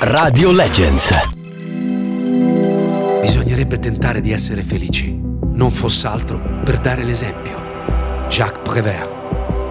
Radio Legends. Bisognerebbe tentare di essere felici, non fosse altro per dare l'esempio. Jacques Prévert.